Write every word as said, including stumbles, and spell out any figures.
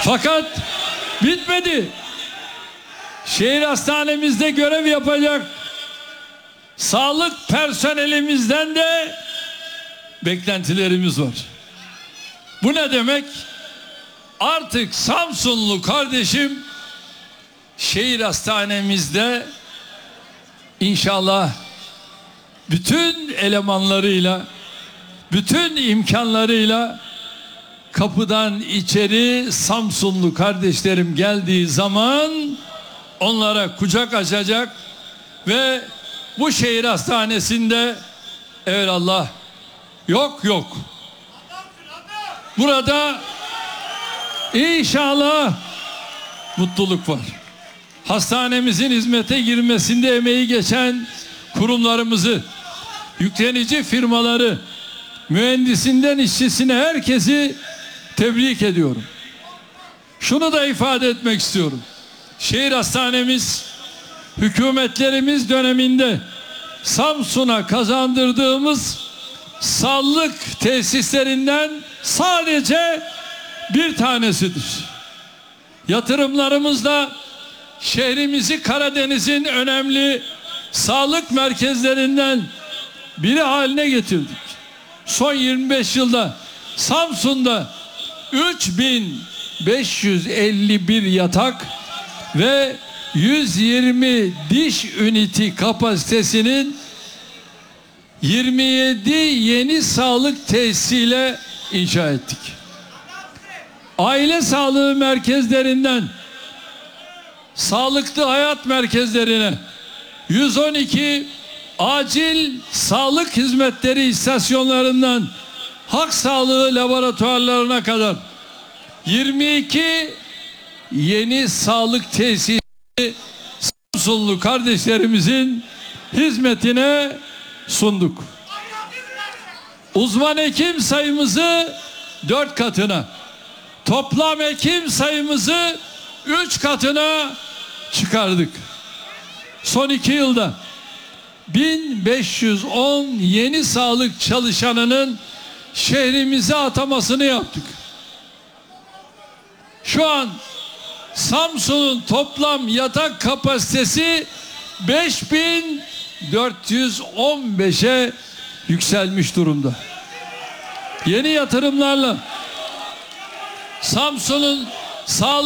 Fakat bitmedi. Şehir hastanemizde görev yapacak sağlık personelimizden de beklentilerimiz var. Bu ne demek? Artık Samsunlu kardeşim şehir hastanemizde inşallah bütün elemanlarıyla, bütün imkanlarıyla kapıdan içeri Samsunlu kardeşlerim geldiği zaman onlara kucak açacak ve bu şehir hastanesinde evelallah yok yok. Burada inşallah mutluluk var. Hastanemizin hizmete girmesinde emeği geçen kurumlarımızı, yüklenici firmaları, mühendisinden işçisine herkesi tebrik ediyorum. Şunu da ifade etmek istiyorum. Şehir hastanemiz hükümetlerimiz döneminde Samsun'a kazandırdığımız sağlık tesislerinden sadece bir tanesidir. Yatırımlarımızla şehrimizi Karadeniz'in önemli sağlık merkezlerinden biri haline getirdik. Son yirmi beş yılda Samsun'da üç bin beş yüz elli bir yatak ve yüz yirmi diş üniti kapasitesinin yirmi yedi yeni sağlık tesisiyle inşa ettik. Aile sağlığı merkezlerinden sağlıklı hayat merkezlerine yüz on iki acil sağlık hizmetleri istasyonlarından halk sağlığı laboratuvarlarına kadar yirmi iki yeni sağlık tesisi Samsunlu kardeşlerimizin hizmetine sunduk. Uzman hekim sayımızı dört katına, toplam hekim sayımızı üç katına çıkardık. Son iki yılda bin beş yüz on yeni sağlık çalışanının şehrimize atamasını yaptık. Şu an Samsun'un toplam yatak kapasitesi beş bin dört yüz on beşe yükselmiş durumda. Yeni yatırımlarla Samsun'un sağlık